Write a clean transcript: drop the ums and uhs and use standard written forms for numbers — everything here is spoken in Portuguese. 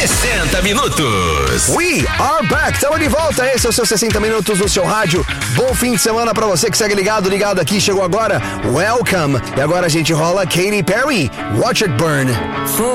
60 minutos. We are back. Estamos de volta. Esse é o seu 60 minutos no seu rádio. Bom fim de semana pra você que segue ligado aqui. Chegou agora. Welcome. E agora a gente rola Katy Perry. Watch It Burn.